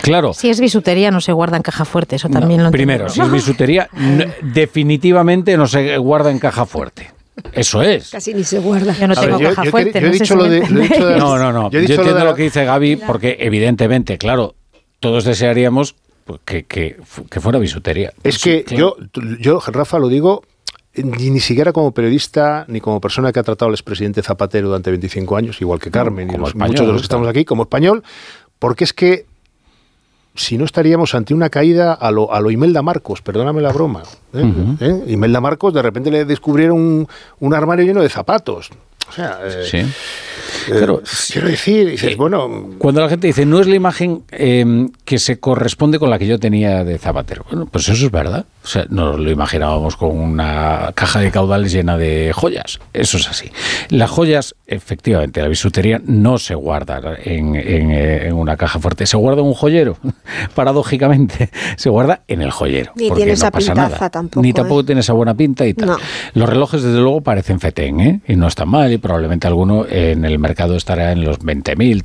Claro. Si es bisutería no se guarda en caja fuerte, eso también lo entiendo. Primero, si es bisutería, definitivamente no se guarda en caja fuerte. Eso es. Casi ni se guarda. Yo no tengo caja fuerte. Yo he dicho lo de... No. Yo entiendo lo que dice Gaby, porque evidentemente, claro, todos desearíamos que fuera bisutería. Es que claro. yo, Rafa, lo digo ni siquiera como periodista ni como persona que ha tratado al expresidente Zapatero durante 25 años, igual que Carmen y muchos de los que estamos aquí, como español, porque es que si no estaríamos ante una caída a lo Imelda Marcos, perdóname la broma. Imelda Marcos, de repente le descubrieron un armario lleno de zapatos. O sea, sí. Pero, quiero decir, dices, bueno... Cuando la gente dice, no es la imagen que se corresponde con la que yo tenía de Zapatero. Bueno, pues eso es verdad. O sea, nos lo imaginábamos con una caja de caudales llena de joyas. Eso es así. Las joyas, efectivamente, la bisutería no se guarda en una caja fuerte. Se guarda en un joyero, paradójicamente. Se guarda en el joyero. Ni tiene esa pintaza tampoco. Ni tampoco tiene esa buena pinta y tal. No. Los relojes, desde luego, parecen fetén, y no están mal, y probablemente alguno en el mercado estará en los 20.000,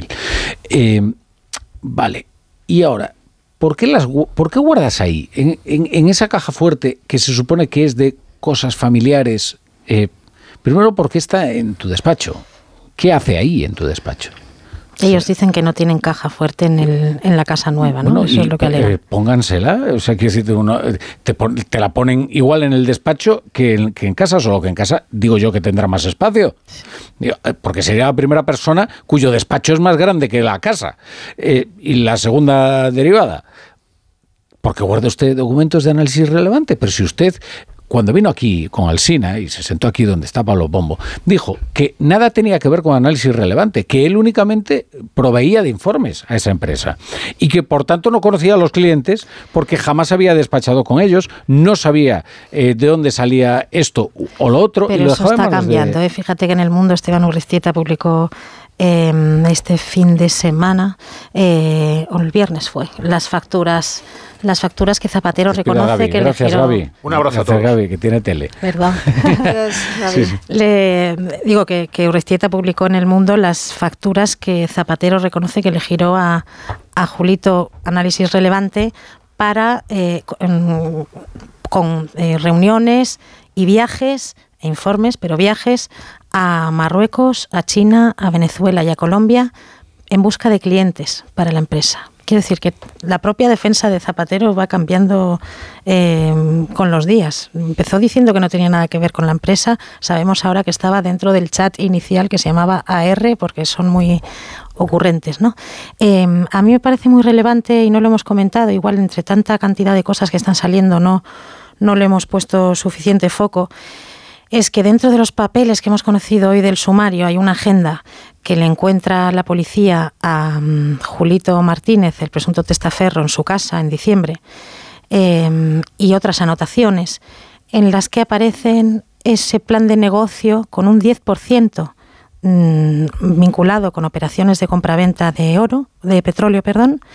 30.000. Vale. Y ahora, ¿por qué guardas ahí, en esa caja fuerte que se supone que es de cosas familiares? Primero, ¿por qué está en tu despacho? ¿Qué hace ahí en tu despacho? Ellos dicen que no tienen caja fuerte en la casa nueva, ¿no? Bueno, eso es lo que alegan. Póngansela, o sea, quiero decirte, te la ponen igual en el despacho que en casa, solo que en casa digo yo que tendrá más espacio. Porque sería la primera persona cuyo despacho es más grande que la casa. Y la segunda derivada, porque guarda usted documentos de análisis relevante, pero si usted... Cuando vino aquí con Alsina y se sentó aquí donde está Pablo Pombo, dijo que nada tenía que ver con análisis relevante, que él únicamente proveía de informes a esa empresa y que por tanto no conocía a los clientes porque jamás había despachado con ellos, no sabía de dónde salía esto o lo otro. Pero y lo eso está cambiando. Fíjate que en El Mundo Esteban Urriztieta publicó este fin de semana, o el viernes fue, las facturas que Zapatero reconoce Gaby, que gracias, le giró... Gaby. Un abrazo a todos. Gaby, que tiene tele. Perdón. Sí. Digo que Urriztieta publicó en El Mundo las facturas que Zapatero reconoce que le giró a Julito Análisis Relevante para con reuniones y viajes e informes, pero viajes a Marruecos, a China, a Venezuela y a Colombia en busca de clientes para la empresa. Quiero decir que la propia defensa de Zapatero va cambiando con los días. Empezó diciendo que no tenía nada que ver con la empresa. Sabemos ahora que estaba dentro del chat inicial que se llamaba AR, porque son muy ocurrentes, ¿no? A mí me parece muy relevante, y no lo hemos comentado, igual entre tanta cantidad de cosas que están saliendo no le hemos puesto suficiente foco, es que dentro de los papeles que hemos conocido hoy del sumario hay una agenda que le encuentra la policía a Julito Martínez, el presunto testaferro, en su casa en diciembre, y otras anotaciones en las que aparecen ese plan de negocio con un 10% vinculado con operaciones de compraventa de petróleo,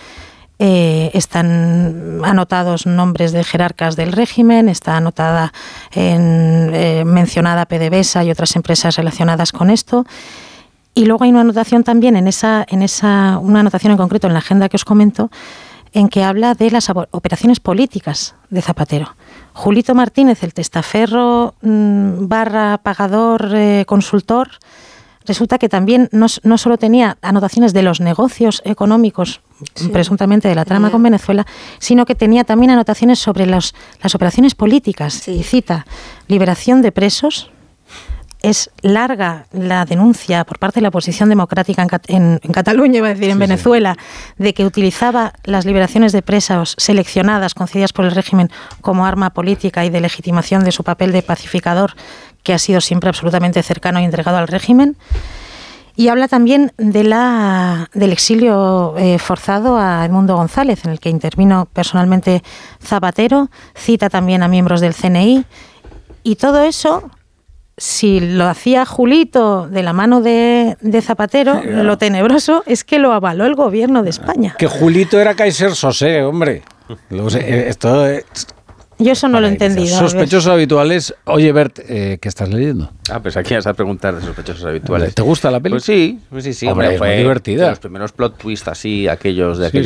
están anotados nombres de jerarcas del régimen, está anotada mencionada PDVSA y otras empresas relacionadas con esto. Y luego hay una anotación también una anotación en concreto en la agenda que os comento, en que habla de las operaciones políticas de Zapatero. Julito Martínez, el testaferro / pagador consultor, resulta que también no solo tenía anotaciones de los negocios económicos, presuntamente de la trama con Venezuela, sino que tenía también anotaciones sobre las operaciones políticas. Sí. Y cita, liberación de presos. Es larga la denuncia por parte de la oposición democrática en Cataluña, iba a decir, en Venezuela, de que utilizaba las liberaciones de presos seleccionadas, concedidas por el régimen, como arma política y de legitimación de su papel de pacificador, que ha sido siempre absolutamente cercano y entregado al régimen. Y habla también del exilio forzado a Edmundo González, en el que intervino personalmente Zapatero, cita también a miembros del CNI, y todo eso, si lo hacía Julito de la mano de Zapatero, lo tenebroso es que lo avaló el gobierno de España. Que Julito era Kaiser Sosé, hombre. Esto yo eso no lo he entendido. Sospechosos habituales. Oye, Bert, ¿qué estás leyendo? Pues aquí vas a preguntar de sospechosos habituales. ¿Te gusta la peli? Pues sí. Hombre, fue muy divertida. De los primeros plot twists así, aquellos de aquella